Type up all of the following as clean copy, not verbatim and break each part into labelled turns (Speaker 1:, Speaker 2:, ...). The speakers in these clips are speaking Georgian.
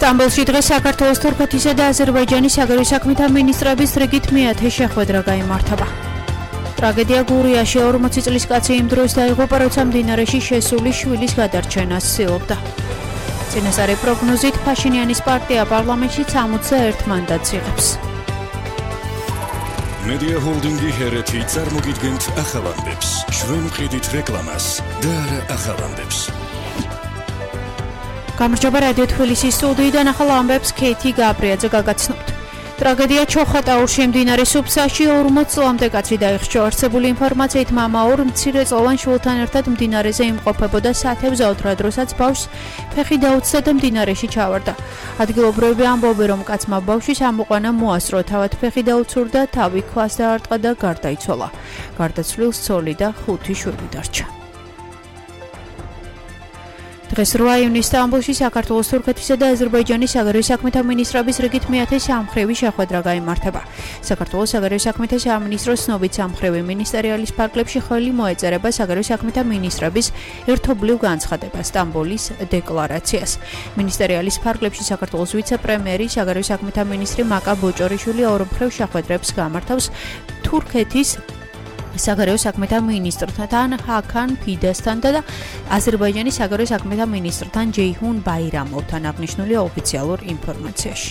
Speaker 1: სტამბოლში დღეს საქართველოს, თურქეთისა და აზერბაიჯანის საგარეო საქმეთა მინისტრების რიგით მეათე შეხვედრა გაიმართება. ტრაგედია გურიაში 40 წლის კაცი იმ დროს დაიღუპა, როცა მდინარეში შესული შვილის გადარჩენას ცდილობდა. წინასწარი პროგნოზით ფაშინიანის პარტია პარლამენტში 61 მანდატს იღებს.
Speaker 2: Media Holdingi ჰერეთი წარმოგიდგენთ ახალამდებს, ჩვენ ვყიდით რეკლამას და არა ახალამდებს.
Speaker 1: გამარჯობა რადიო თბილისის სტუდიიდან ახალ ამბებს ქეთი გაბრიაძე გაგაცნობთ. ტრაგედია ჩოხატაურში მდინარის სუფსაში 40 წლამდე კაცი დაიხშო. არსებული ინფორმაციით მამა ორ მცირეწლოვან შვილთან ერთად მდინარეზე იმყოფებოდა სათევზაოდ, რა დროსაც ბავშვს ფეხი დაუცდა და მდინარეში ჩავარდა. ადგილობრივები ამბობენ, რომ კაცმა ბავშვის ამოყვანა მოასწრო, თავად ფეხი დაუცურდა, თავი ქვას დაარტყა და გარდაიცვალა. გარდაცვლილს ცოლი და 5 შვილი დარჩა. დღეს 8 ივნისს სტამბოლში საქართველოს, თურქეთისა და აზერბაიჯანის საგარეო საქმეთა მინისტრების რიგით მეათე სამხრივი შეხვედრა გაიმართება. საქართველოს საგარეო საქმეთა სამინისტროს ცნობით სამხრივი მინისტერიალის ფარგლებში ხელი მოეწერება საგარეო საქმეთა მინისტრების ერთობლივ განცხადებას, სტამბოლის დეკლარაციას. მინისტერიალის ფარგლებში საქართველოს ვიცე-პრემიერი, საგარეო საქმეთა მინისტრი მაკა ბოჭორიშვილი ორმხრივ შეხვედრებს გამართავს თურქეთის საგარეო საქმეთა მინისტრთან ჰაკან ფიდესთან და აზერბაიჯანის საგარეო საქმეთა მინისტრთან ჯეიჰუნ ბაირამოვთან, აღნიშნულია ოფიციალურ ინფორმაციაში.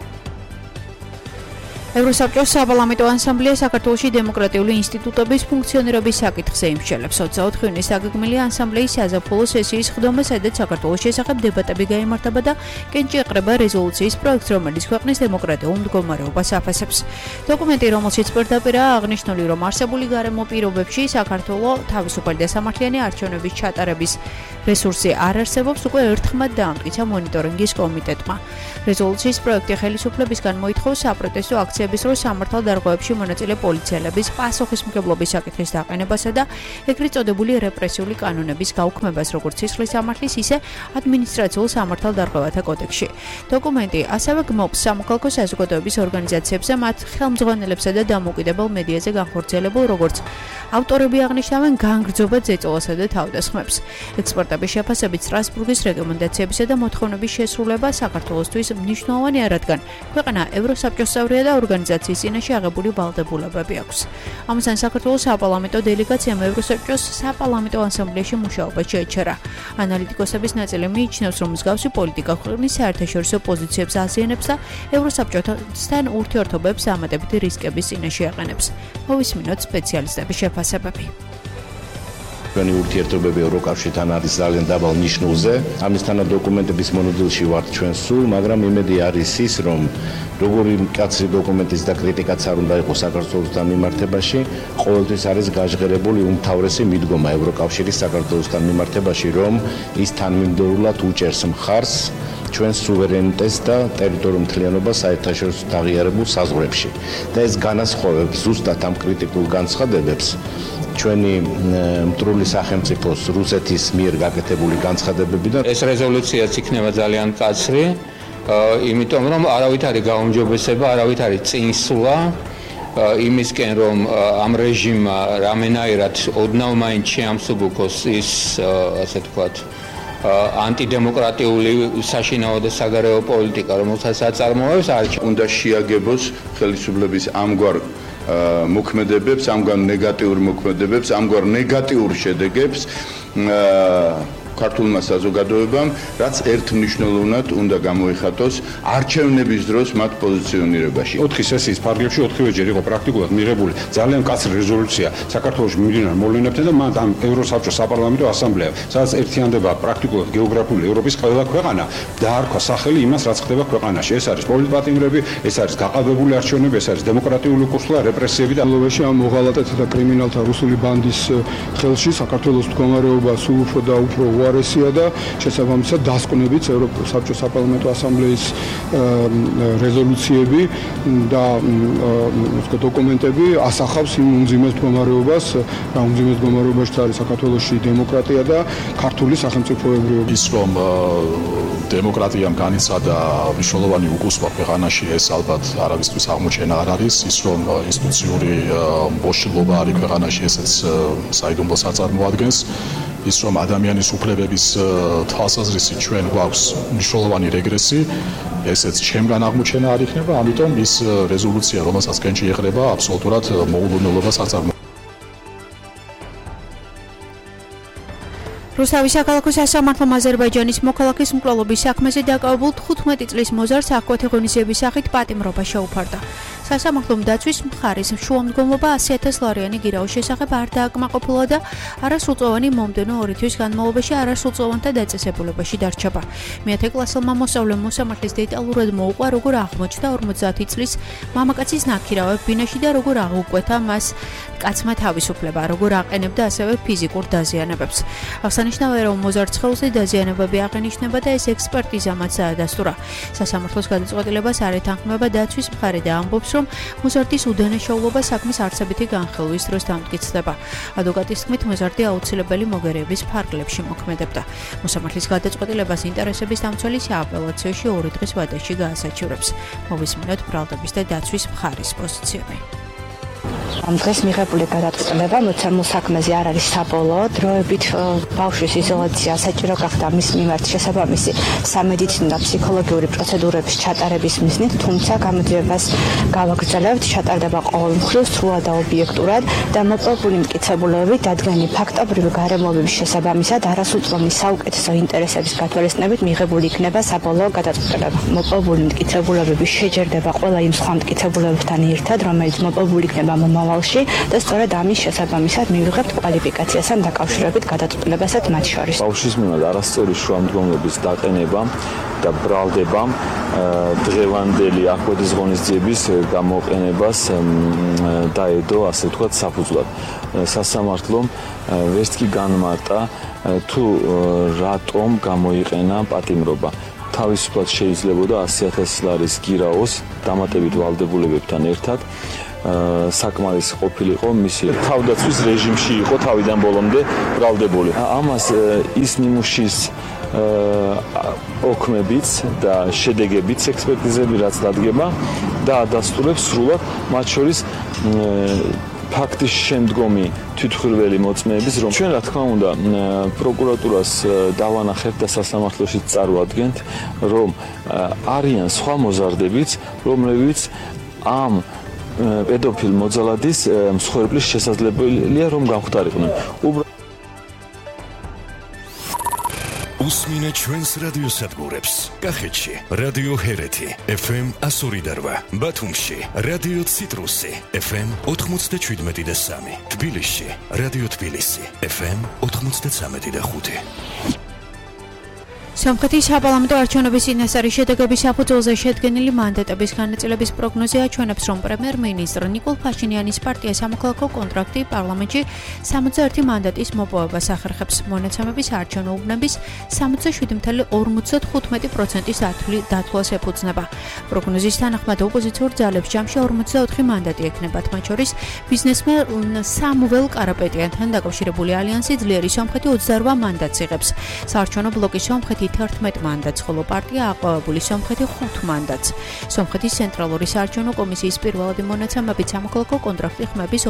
Speaker 1: ევროსაბჭოს საპარლამენტო ასამბლეა საქართველოში დემოკრატიული ინსტიტუტების ფუნქციონირების საკითხზე იმსჯელებს. 24 ივნისს დაგეგმილი ასამბლეის საზაფხულო სესიის ხდომა, სადაც საქართველოს შესახებ დებატები გაიმართება და კენჭი ეყრება რეზოლუციის პროექტს, რომელიც ქვეყნის დემოკრატიულ მდგომარეობას აფასებს. დოკუმენტი, რომელშიც პირდაპირაა აღნიშნული, რომ არსებული გარემო პირობებში საქართველოს თავისუფალი და სამართლიანი არჩევნების ჩატარების რესურსი არ არსებობს, უკვე ერთხმად დაამტკიცა მონიტორინგის კომიტეტმა. რეზოლუციის პროექტი ხელისუფლებისგან მოითხოვს საპროტესტო აქციების დროს სამართალდარღვევებში მონაწილე პოლიციელების პასუხისმგებლობის საკითხის დაყენებასა და ეგრეთ წოდებული რეპრესიული კანონების გაუქმებას, როგორც სისხლის სამართლის, ისე ადმინისტრაციულ სამართალდარღვევათა კოდექსში. დოკუმენტი ასევე გმობს სამოქალაქო საზოგადოების ორგანიზაციებზე, მათ ხელმძღვანელებსა და დამოუკიდებელ მედიაზე განხორციელებულ, როგორც ავტორები აღნიშნავენ, განგრძობად ზეწოლასა და თავდასხმებს. ექსპერტების შეფასებით, სტრასბურგის რეკომენდაციებისა და მოთხოვნების შესრულება საქართველოსთვის მნიშვნელოვანია, რადგან ქვეყანა ევროსაბჭოს წევრია და ორგანიზაციის წინაშე აღებული ვალდებულებები აქვს. ამასთან საქართველოს საპარლამენტო დელეგაციამ ევროსაბჭოს საპარლამენტო ასამბლეაში მუშაობა შეეჩერა. ანალიტიკოსების ნაწილი მიიჩნევს, რომ მსგავსი პოლიტიკა ქვეყნის საერთაშორისო პოზიციებს აზიანებს და ევროსაბჭოსთან ურთიერთობებს დამატებითი რისკების წინაშე აყენებს. მოვისმინოთ სპეციალისტების შეფასებები.
Speaker 3: ჩვენი ურთიერთობები ევროკავშირთან არის ძალიან დაბალ ნიშნულზე. ამისთანა დოკუმენტების მონოდილში ვართ ჩვენ სულ, მაგრამ იმედი არის ის, რომ როგორი მკაცრი დოკუმენტის და კრიტიკაც არ უნდა იყოს საქართველოსთან მიმართებაში, ყოველთვის არის გაჟღერებული უმთავრესი მიდგომა ევროკავშირის საქართველოსთან მიმართებაში, რომ ის თანმიმდევრულად უჭერს მხარს ჩვენს სუვერენიტეტს და ტერიტორიულ მთლიანობას საერთაშორისო აღიარებულ საზღვრებში. და ეს განასხვავებს ზუსტად ამ კრიტიკულ განცხადებებს ჩვენი მტრული სახელმწიფოს რუსეთის მიერ გაკეთებული განცხადებებიდან.
Speaker 4: ეს რეზოლუციაც იქნება ძალიან მკაცრი, იმიტომ რომ არავით არის გაუმჯობესება, არავით არის წინსვლა იმისკენ, რომ ამ რეჟიმმა რამენაირად ოდნავ მაინც შეამსუბუქოს ის, ასე თქვათ, ანტიდემოკრატიული საშინაო და საგარეო პოლიტიკა, რომელსაც აწარმოებს,
Speaker 5: უნდა შეაგებოს ხელისუფლების ამგვარ მოქმედებებს, ამგვარ ნეგატიურ მოქმედებებს, ამგვარ ნეგატიურ შედეგებს ქართულმა საზოგადოებამ, რაც ერთმნიშვნელოვნად უნდა გამოიხატოს არჩევნების დროს მათ პოზიციონირებაში.
Speaker 6: 4 სესიის ფარგლებში 4-ვეჯერ იყო პრაქტიკულად მიღებული ძალიან მკაცრი რეზოლუცია საქართველოს მიმდინარე მოვლენებთან და მათ ამ ევროსაბჭოს საპარლამენტო ასამბლეამ, სადაც ერთიანდება პრაქტიკულად გეოგრაფიული ევროპის ყველა ქვეყანა, დაარქვა სახელი იმას, რაც ხდება ქვეყანაში. ეს არის პოლიტპატიმრები, ეს არის გაყალბებული არჩევნები, ეს არის დემოკრატიული კურსი, რეპრესიები და
Speaker 7: ლოვეში ამ მოღალატეთა და კრიმინალთა რუსული ბანდის ხელში საქართველოს მდგომარეობა სულ უფრო და უფრო უარესია და შესაბამისად დასკვნებით ევროსაბჭოს საპარლამენტო ასამბლეის რეზოლუციები და დოკუმენტები ასახავს იმ უმძიმეს მდგომარეობას, რა უმძიმეს მდგომარეობაში არის საქართველოში დემოკრატია და ქართული სახელმწიფოებრიობა.
Speaker 8: ის რომ დემოკრატიამ განიცადა მნიშვნელოვანი უკუსვა ქვეყანაში, ეს ალბათ არავისთვის აღმოჩენა არ არის. ის რომ ინსტიტუციური მოშლობა არის ქვეყანაში, ესეც საიდუმლოს აწარმოადგენს. ის რომ ადამიანის უფლებების თვალსაზრისით ჩვენ გვაქვს მნიშვნელოვანი რეგრესი, ესეც ჩემგან აღმოჩენა არ იქნება, ამიტომ ის რეზოლუცია, რომელსაც კენჭი ეყრება, აბსოლუტურად მოულოდნელობას აწარმოებს.
Speaker 1: რუსთავის საქალაქო სასამართლომ აზერბაიჯანის მოქალაქის მკვლელობის საქმეზე დაკავებულ 15 წლის მოზარდს აღკვეთი ღონისძიების სახით პატიმრობა შეუფარდა. სასამართლომ დაცვის მხარის შუამდგომლობა 100,000 ლარიანი გირაოს შესახებ არ დააკმაყოფილა და არასრულწლოვანი მომდევნო 2 თვის განმავლობაში არასრულწლოვანთა დაწესებულებაში დარჩება. მე-10 კლასელმა მოსწავლემ მოსამართლის დეტალურად მოუყვა, როგორ აღმოჩნდა 50 წლის მამაკაცის ნაქირავებ ბინაში და როგორ აღუკვეთა მას კაცმა თავისუფლება, როგორ აყენებდა ასევე ფიზიკურ დაზიანებებს. აღსანიშნავია, რომ მოზარდ სხეულზე დაზიანებები აღენიშნება და ეს ექსპერტიზამაც დაადასტურა. სასამართლოს გადაწყვეტილებას არ ეთანხმება დაცვის მხარე და ამბობს, რომ მოზარდის უდანაშაულობა საქმის არცებითი განხილვის დროს დამტკიცდება. ადვოკატის თქმით, მოზარდი აუცილებელი მოგერიების ფარგლებში მოქმედებდა. მოსამართლის გადაწყვეტილებას ინტერესების დამცველი სააპელაციოში 2 დღის ვადაში გაასაჩივრებს. მოვისმინოთ ბრალდების და დაცვის მხარის პოზიციები.
Speaker 9: ამ დღეს მიღებული გადაწყვეტილება მოცემულ საქმეზე არ არის საბოლოო. დროებით ბავშვის იზოლაცია საჭირო გახდა მის მიმართ შესაბამისი სამედიცინო და ფსიქოლოგიური პროცედურების ჩატარების მიზნით, თუმცა გამოძიებას გავაგრძელებთ, ჩატარდება ყოველ მხრივ სრულად და ობიექტურად და მოპოვებული მტკიცებულებები დადგენილი ფაქტობრივი გარემოებების შესაბამისად არასრულწლოვანი საუკეთესო ინტერესების გათვალისწინებით მიღებული იქნება საბოლოო გადაწყვეტილება. მოპოვებული მტკიცებულებები შეჯერდება ყველა იმ სხვა მტკიცებულებებთან ერთად, რომელიც მოპოვებული იქნება მომავალში და სწორედ ამის შესაბამისად მივიღებთ კვალიფიკაციასთან დაკავშირებით გადაწყვეტილებასაც მათ შორის.
Speaker 10: ბავშვის მიმართ არასწორი შუამდგომლობის დაყენებამ და ბრალდებამ დღევანდელი აღკვეთის ღონისძიების გამოყენებას დაედო, ასე ვთქვათ, საფუძვლად. სასამართლომ ვერც კი განმარტა თუ რატომ გამოიყენა პატიმრობა. თავისუფლად შეიძლებოდა 100,000 ლარის გირაოს დამატებით ვალდებულებებთან ერთად საკმარის ყოფილიყო მისი თავდაცვის რეჟიმში იყო თავიდან ბოლომდე ბრალდებული. ამას ის ნიმუშის ოქმებიც და შედეგებიც ექსპერტიზები რაც დადგება და ადასტურებს სრულად მათ შორის ფაქტის შემდგომი თვითმხილველი მოწმეების, რომ ჩვენ რა თქმა უნდა პროკურატურას დავანახებთ და სასამართლოში წარვადგენთ, რომ არიან სხვა მოზარდებიც, რომლებიც ამ პედოფილ მოძალადის მსხვერპლის შესაძლებელია რომ გამختارიყვნენ.
Speaker 2: უსმინე ჩვენს რადიოსადგურებს. კახეთში რადიო ჰერეთი FM 102.8, ბათუმში რადიო ციტრუსი FM 97.3, თბილისში რადიო თბილისი FM 93.5.
Speaker 1: სომხეთის საპარლამენტო არჩევნების წინასწარი შედეგების საფუძველზე შედგენილი მანდატების განაწილების პროგნოზი აჩვენებს, რომ პრემიერ-მინისტრ ნიკოლ ფაშინიანის პარტია სამოქალაქო კონტრაქტი პარლამენტში 61 მანდატის მოპოვებას ახერხებს. მონაცემების არჩევნო უბნების 67.55%-ის დათვლას ეფუძნება. პროგნოზის თანახმად ოპოზიციურ ძალებს ჯამში 44 მანდატი ექნებათ, მათ შორის ბიზნესმენ სამუელ კარაპეტიანთან დაკავშირებული ალიანსი ძლიერი სომხეთი 28 მანდატს იღებს. საარჩევნო ბლოკი სომხეთი 11 მანდატს, ხოლო პარტია აყვავებული სომხეთი 5 მანდატს. სომხეთის ცენტრალური საარჩევნო კომისიის პირველადი მონაცემებით სამოქალაქო კონტრაქტი ხმების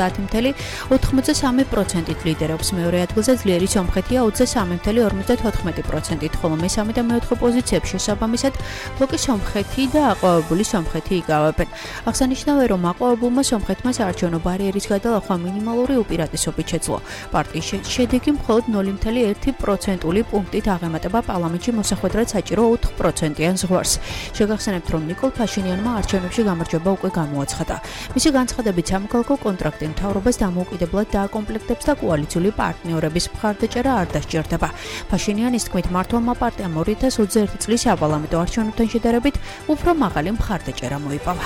Speaker 1: 50.83%-ით ლიდერობს. მეორე ადგილზე ძლიერი სომხეთია 23.54%-ით, ხოლო მესამე და მეოთხე პოზიციებში შესაბამისად ბლოკი სომხეთი და აყვავებული სომხეთი იკავებენ. აღსანიშნავია, რომ აყვავებულმა სომხეთმა საარჩევნო ბარიერის გადალახვა მინიმალური უპირატესობით შეძლო. პარტიის შედეგი მხოლოდ 0.1% პუნქტით აღემატება პარლამენტში მოსახვედრად საჭირო 4%-იან ზღვარს. შეგახსენებთ, რომ ნიკოლ ფაშინიანმა არჩევნებში გამარჯვება უკვე გამოაცხადა. მისი განცხადებით სამოქალაქო კონტრაქტი მთავრობას დამოუკიდებლად დააკომპლექტებს და კოალიციური პარტნიორების მხარდაჭერა არ დასჭირდება. ფაშინიანის თქმით, მმართველმა პარტიამ 2021 წლის საპარლამენტო არჩევნებთან შედარებით უფრო მაღალი მხარდაჭერა მოიპოვა.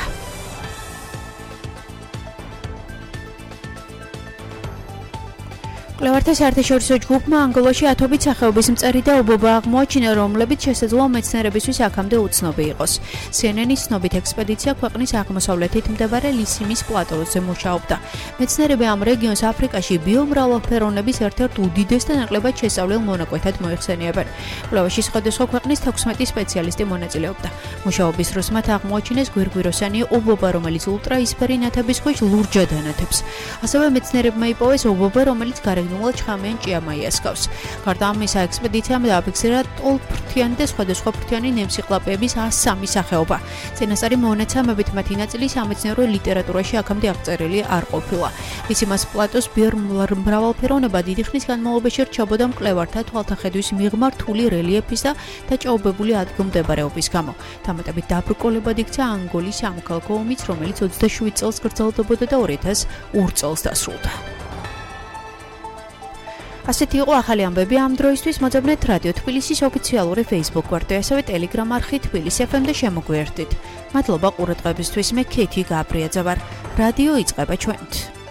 Speaker 1: კვლევართა საერთაშორისო ჯგუფმა ანგოლაში ათობით სახეობის მწერი და ობობა აღმოაჩინა, რომლებიც შესაძლოა მეცნიერებისთვის აქამდე უცნობი იყოს. CNN-ის ცნობით ექსპედიცია ქვეყნის აღმოსავლეთით მდებარე ლისიმის პლატოზე მუშაობდა. მეცნიერები ამ რეგიონს აფრიკაში ბიომრავალფეროვნების ერთ-ერთ უდიდეს და ნაკლებად შესწავლილ მონაკვეთად მოიხსენიებენ. კვლევაში სხვადასხვა ქვეყნის 16 სპეციალისტი მონაწილეობდა. მუშაობის დროს მათ აღმოაჩინეს გვირგვიროსანი ობობა, რომელიც ულტრაისფერი ნათების ქვეშ ლურჯად ანათებს. ასევე მეცნიერებმა იპოვეს ობობა, რომელიც გარეგნულ ჩინულა ჩხამიან ჭიამაიას გავს. გარდა ამისა, ექსპედიციამ დააფიქსირა ტოლფრთიანი და სხვადასხვა ფრთიანი ნემსიხლაპეების 103 სახეობა. წინასწარი მონაცემებით მათი ნაწილი სამეცნიერო ლიტერატურაში აქამდე აღწერილი არ ყოფილა. ისიმას პლატოს მრავალფეროვნება დიდი ხნის განმავლობაში რჩებოდა მკვლევართა თვალთახედვის მიღმა რთული რელიეფის და დაჭაობებული ადგილმდებარეობის გამო. დამატებით დაბრკოლებად იქცა ანგოლის სამოქალაქო ომიც, რომელიც 27 წელს გრძელდებოდა და 2002 წელს დასრულდა. ასეთი იყო ახალი ამბები ამ დროისთვის. მოძებნეთ რადიო თბილისის ოფიციალური Facebook გვერდი, ასევე Telegram არხი თბილისი FM და შემოგვიერთდით. მადლობა ყურადღებისთვის. მე ქეთი გაბრიაძე ვარ. რადიო იწყება ჩვენით.